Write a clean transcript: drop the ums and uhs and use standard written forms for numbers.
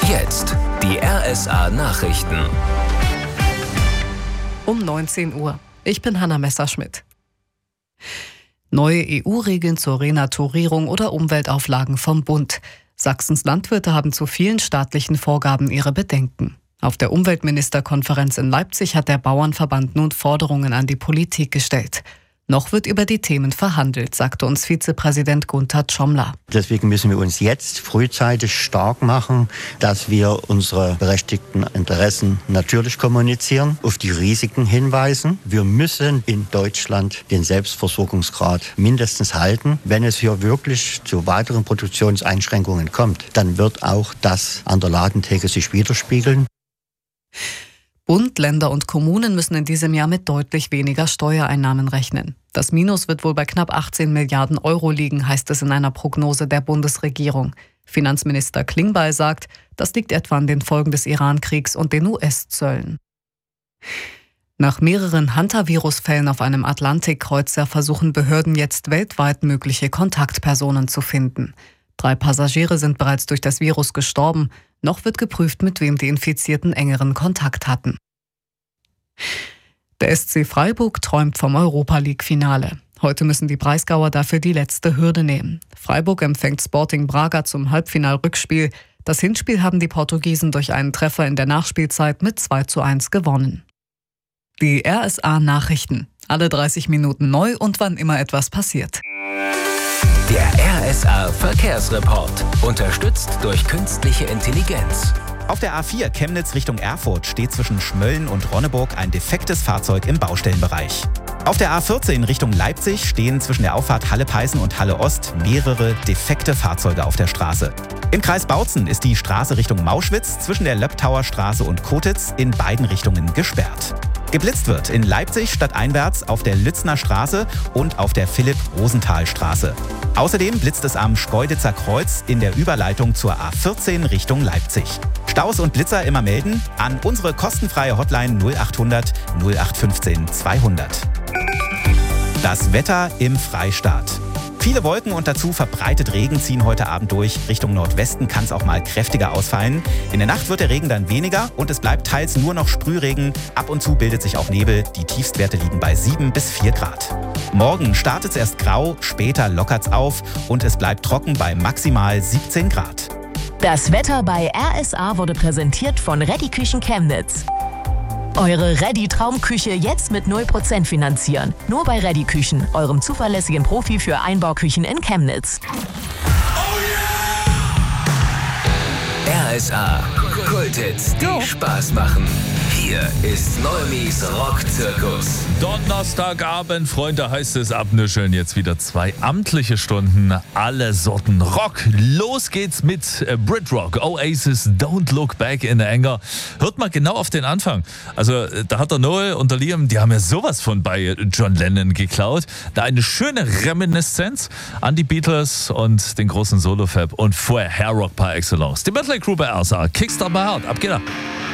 Jetzt die RSA Nachrichten. Um 19 Uhr. Ich bin Hanna Messerschmidt. Neue EU-Regeln zur Renaturierung oder Umweltauflagen vom Bund. Sachsens Landwirte haben zu vielen staatlichen Vorgaben ihre Bedenken. Auf der Umweltministerkonferenz in Leipzig hat der Bauernverband nun Forderungen an die Politik gestellt. Noch wird über die Themen verhandelt, sagte uns Vizepräsident Gunther Tschomler. Deswegen müssen wir uns jetzt frühzeitig stark machen, dass wir unsere berechtigten Interessen natürlich kommunizieren, auf die Risiken hinweisen. Wir müssen in Deutschland den Selbstversorgungsgrad mindestens halten. Wenn es hier wirklich zu weiteren Produktionseinschränkungen kommt, dann wird auch das an der Ladentheke sich widerspiegeln. Bund, Länder und Kommunen müssen in diesem Jahr mit deutlich weniger Steuereinnahmen rechnen. Das Minus wird wohl bei knapp 18 Milliarden Euro liegen, heißt es in einer Prognose der Bundesregierung. Finanzminister Klingbeil sagt, das liegt etwa an den Folgen des Iran-Kriegs und den US-Zöllen. Nach mehreren Hantavirus-Fällen auf einem Atlantikkreuzer versuchen Behörden jetzt weltweit mögliche Kontaktpersonen zu finden. 3 Passagiere sind bereits durch das Virus gestorben. Noch wird geprüft, mit wem die Infizierten engeren Kontakt hatten. Der SC Freiburg träumt vom Europa-League-Finale. Heute müssen die Breisgauer dafür die letzte Hürde nehmen. Freiburg empfängt Sporting Braga zum Halbfinal-Rückspiel. Das Hinspiel haben die Portugiesen durch einen Treffer in der Nachspielzeit mit 2:1 gewonnen. Die RSA-Nachrichten. Alle 30 Minuten neu und wann immer etwas passiert. Der RSA-Verkehrsreport. Unterstützt durch künstliche Intelligenz. Auf der A4 Chemnitz Richtung Erfurt steht zwischen Schmölln und Ronneburg ein defektes Fahrzeug im Baustellenbereich. Auf der A14 Richtung Leipzig stehen zwischen der Auffahrt Halle-Peißen und Halle-Ost mehrere defekte Fahrzeuge auf der Straße. Im Kreis Bautzen ist die Straße Richtung Mauschwitz zwischen der Löbtauer Straße und Kotitz in beiden Richtungen gesperrt. Geblitzt wird in Leipzig stadteinwärts auf der Lützner Straße und auf der Philipp-Rosenthal-Straße. Außerdem blitzt es am Schkeuditzer Kreuz in der Überleitung zur A14 Richtung Leipzig. Staus und Blitzer immer melden an unsere kostenfreie Hotline 0800 0815 200. Das Wetter im Freistaat. Viele Wolken und dazu verbreitet Regen ziehen heute Abend durch. Richtung Nordwesten kann es auch mal kräftiger ausfallen. In der Nacht wird der Regen dann weniger und es bleibt teils nur noch Sprühregen. Ab und zu bildet sich auch Nebel. Die Tiefstwerte liegen bei 7 bis 4 Grad. Morgen startet es erst grau, später lockert es auf und es bleibt trocken bei maximal 17 Grad. Das Wetter bei RSA wurde präsentiert von Reddy Küchen Chemnitz. Eure Reddy-Traumküche jetzt mit 0% finanzieren. Nur bei Reddy Küchen, eurem zuverlässigen Profi für Einbauküchen in Chemnitz. RSA Kulthits, die Spaß machen. Hier ist Neumis Rockzirkus. Donnerstagabend, Freunde, heißt es abnischeln. Jetzt wieder 2 amtliche Stunden, alle Sorten Rock. Los geht's mit Britrock, Oasis, Don't Look Back in Anger. Hört mal genau auf den Anfang. Also da hat der Noel und der Liam, die haben ja sowas von bei John Lennon geklaut. Da eine schöne Reminiszenz an die Beatles und den großen Solo-Fab und vorher Hair Rock par excellence. Die Mötley Crüe bei RSA, Kickstart My Heart, ab geht er.